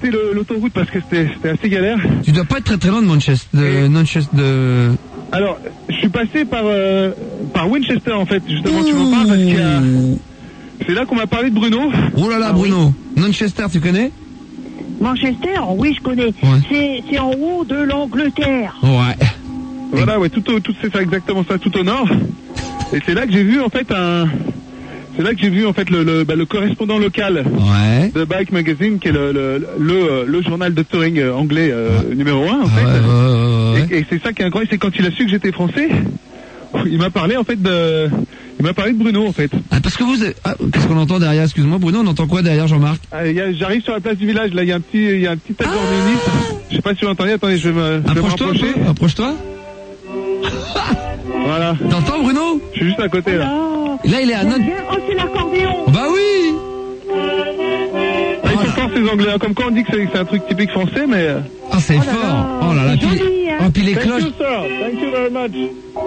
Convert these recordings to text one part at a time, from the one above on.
éviter l'autoroute parce que c'était assez galère. Tu dois pas être très très loin de Manchester. Alors, je suis passé par Winchester en fait, justement. Tu m'en parles parce que c'est là qu'on m'a parlé de Bruno. Oh là là, Bruno. Manchester, tu connais? Manchester, oui, je connais. Ouais. C'est en haut de l'Angleterre. Ouais. Voilà, ouais, c'est ça, exactement ça, tout au nord. Et c'est là que j'ai vu en fait le correspondant local de Bike Magazine, qui est le journal de touring anglais numéro 1 en fait. Et c'est ça qui est incroyable, c'est quand il a su que j'étais français, il m'a parlé en fait de Bruno en fait. Ah, parce que qu'est-ce qu'on entend derrière? Excuse-moi Bruno, on entend quoi derrière, Jean-Marc? J'arrive sur la place du village, là il y a un petit tas de journalistes. Je sais pas si vous l'entendez, attendez, je vais me rapprocher. Approche-toi. Voilà. T'entends Bruno? Je suis juste à côté là. Là il est à notre... Oh, c'est l'accordéon. Bah oui. Ils sont forts ces Anglais, comme quoi on dit que c'est un truc typique français, mais... Ah c'est fort. Oh là là, puis les cloches... Thank you sir, thank you very much.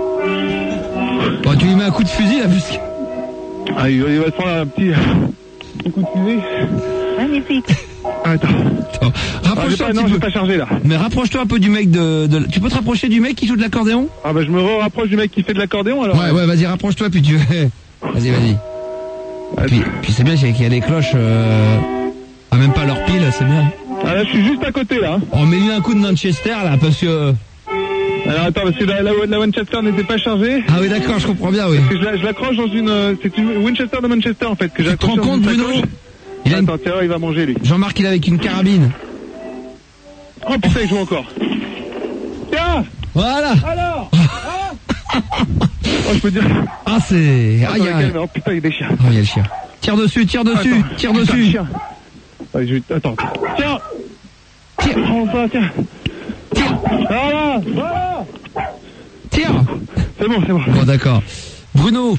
Bon, tu lui mets un coup de fusil là, parce que... Ah, il va te prendre un petit coup de fusil. Magnifique. Attends. Rapproche-toi je vais pas charger là. Mais rapproche-toi un peu du mec Tu peux te rapprocher du mec qui joue de l'accordéon? Ah bah je me rapproche du mec qui fait de l'accordéon alors. Ouais, vas-y, rapproche-toi puis tu... Vas-y. Puis c'est bien qu'il y a les cloches... même pas leur pile, c'est bien. Ah là je suis juste à côté là. On met lui un coup de Manchester là, parce que... Alors attends, parce que la Winchester n'était pas chargée. Ah oui d'accord, je comprends bien, oui. Parce que je l'accroche dans c'est une Winchester de Manchester en fait, que j'ai accroché. Tu te rends compte Bruno? Attends, tiens, il va manger lui. Jean-Marc il est avec une carabine. Oh putain, il joue encore. Tiens. Voilà. Alors. Oh, je peux dire. Ah c'est... Oh putain, il y a des chiens. Oh, il y a le chien. Tire dessus. Chien. Attends. Tiens. Prends ça, tiens. Voilà. Tire. C'est bon. Bon d'accord. Bruno.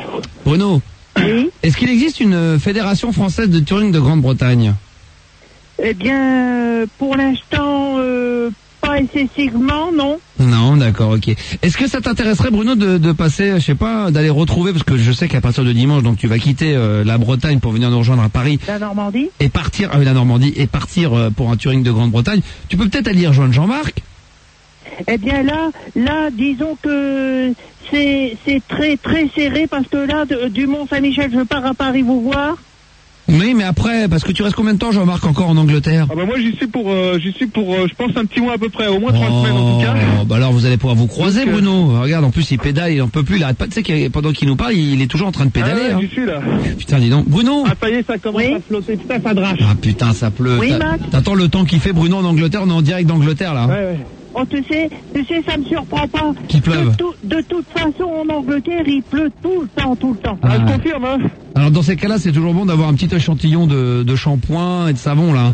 Oui. Est-ce qu'il existe une fédération française de touring de Grande-Bretagne? Eh bien, pour l'instant, pas excessivement, non. Non, d'accord, ok. Est-ce que ça t'intéresserait, Bruno, de passer, je sais pas, d'aller retrouver, parce que je sais qu'à partir de dimanche, donc tu vas quitter la Bretagne pour venir nous rejoindre à Paris. La Normandie. Et partir, et partir pour un touring de Grande-Bretagne. Tu peux peut-être aller rejoindre Jean-Marc? Eh bien là, disons que c'est très très serré parce que là, du Mont-Saint-Michel, je pars à Paris vous voir. Oui, mais après, parce que tu restes combien de temps, Jean-Marc, encore en Angleterre? Ah bah moi j'y suis pour, je pense un petit mois à peu près, au moins 3 semaines en tout cas. Bah alors vous allez pouvoir vous croiser, donc, Bruno. Regarde, en plus il pédale, il en peut plus, il arrête pas. Tu sais pendant qu'il nous parle, il est toujours en train de pédaler. Ah ouais, j'y suis là. Putain, dis donc, Bruno. Ah ça y est, ça commence à flotter, putain, ça drache. Ah putain, ça pleut. Oui, Max. T'attends le temps qu'il fait, Bruno, en Angleterre, on est en direct d'Angleterre là. Ouais. Oh, tu sais, ça me surprend pas. Qu'il pleuve. De toute façon, en Angleterre, il pleut tout le temps. Ah, je confirme, hein. Alors dans ces cas-là, c'est toujours bon d'avoir un petit échantillon de shampoing et de savon là.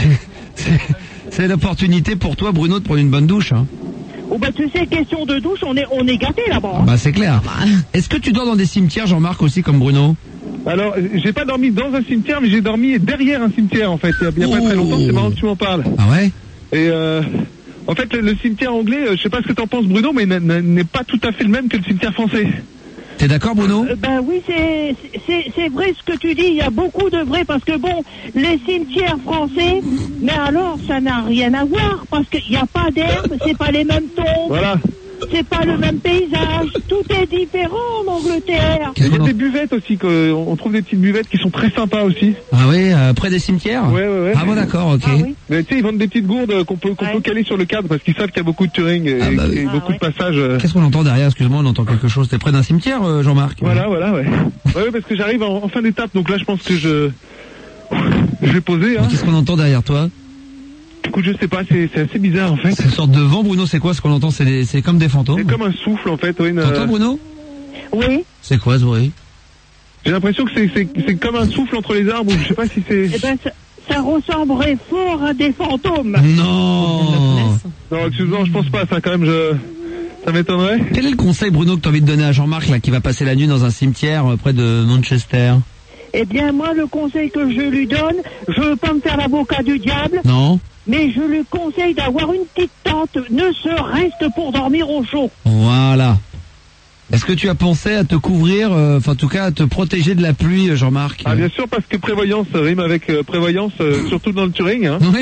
C'est l'opportunité pour toi, Bruno, de prendre une bonne douche. Hein. Oh bah tu sais, question de douche, on est gâté là-bas. Ah bah c'est clair. Est-ce que tu dors dans des cimetières, Jean-Marc, aussi comme Bruno? Alors, j'ai pas dormi dans un cimetière, mais j'ai dormi derrière un cimetière en fait. Il y a pas très longtemps, c'est marrant que tu m'en parles. Ah ouais? Et en fait, le cimetière anglais, je sais pas ce que t'en penses, Bruno, mais n'est pas tout à fait le même que le cimetière français. T'es d'accord, Bruno? Ben oui, c'est vrai ce que tu dis, il y a beaucoup de vrai, parce que bon, les cimetières français, mais alors ça n'a rien à voir, parce qu'il n'y a pas d'herbe, c'est pas les mêmes tombes, voilà. C'est pas le même paysage, tout est différent en Angleterre. Il y a des buvettes aussi, on trouve des petites buvettes qui sont très sympas aussi. Ah oui, près des cimetières? Ouais. Ah bon, d'accord, ok. Ah, oui. Mais tu sais, ils vendent des petites gourdes qu'on peut caler sur le cadre parce qu'ils savent qu'il y a beaucoup de touring et beaucoup de passages. Qu'est-ce qu'on entend derrière? Excuse-moi, on entend quelque chose. T'es près d'un cimetière, Jean-Marc? Voilà, ouais. Ouais, parce que j'arrive en fin d'étape, donc là je pense que je vais poser. Hein. Qu'est-ce qu'on entend derrière toi? Écoute, je sais pas, c'est assez bizarre en fait. C'est une sorte de vent, Bruno, c'est quoi ce qu'on entend? C'est comme des fantômes? C'est comme un souffle en fait. T'entends, Bruno? Oui. C'est quoi ce bruit? J'ai l'impression que c'est comme un souffle entre les arbres, je sais pas si c'est... Eh ben, ça ressemblerait fort à des fantômes. Non. Non, excuse-moi, je pense pas, ça quand même, ça m'étonnerait. Quel est le conseil, Bruno, que tu as envie de donner à Jean-Marc, là, qui va passer la nuit dans un cimetière près de Manchester? Eh bien, moi, le conseil que je lui donne, je veux pas me faire l'avocat du diable. Non. Mais je lui conseille d'avoir une petite tente, ne serait-ce que pour dormir au chaud. Voilà. Est-ce que tu as pensé à te couvrir, en tout cas à te protéger de la pluie, Jean-Marc? Ah bien sûr, parce que prévoyance rime avec prévoyance, surtout dans le touring. Hein.